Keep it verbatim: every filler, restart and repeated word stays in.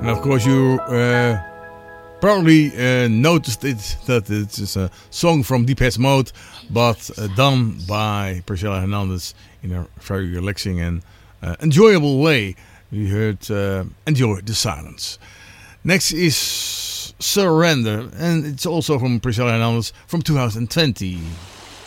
And of course you uh, probably uh, noticed it that it is a song from Depeche Mode, but uh, done by Priscilla Hernandez in a very relaxing and uh, enjoyable way. We heard uh, Enjoy the Silence. Next is Surrender, and it's also from Priscilla Hernandez from two thousand twenty.